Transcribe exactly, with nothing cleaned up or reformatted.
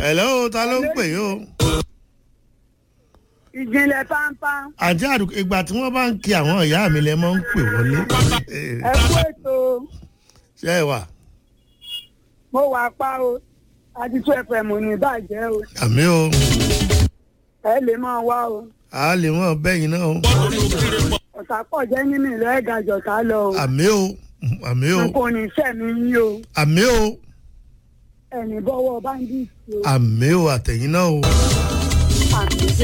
hello ta ló ń pè yó. ìjìnlẹ̀ pánpán. àti àdùkú ìgbà tí wọ́n bá ń kí àwọn ìyá mi lẹ́ mọ́ ń pè wọlé. ẹ kú ètò. ṣé ẹ wà. mo wà pa o àti tó ẹ̀fẹ̀ mò ní bàjẹ́ o. àmì o. ẹ lè máa wá o. a lè mọ bẹ́yìn náà o. ọ̀tá pọ̀ jẹ́ nínú ìlú ẹ̀gà jọ̀tá lọ o. àmì o àmì o. n kò ní sẹ́mi yín o. àmì o. ẹ̀ní bọ́wọ́ báńdíìtì o. àmì o àtẹ̀yìn náà o. àmì